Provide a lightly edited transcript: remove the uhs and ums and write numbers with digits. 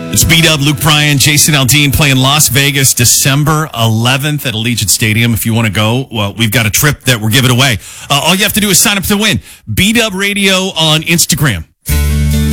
It's B-Dub, Luke Bryan, Jason Aldean playing Las Vegas December 11th at Allegiant Stadium. If you want to go, well, we've got a trip that we're giving away. All you have to do is sign up to win. B-Dub Radio on Instagram.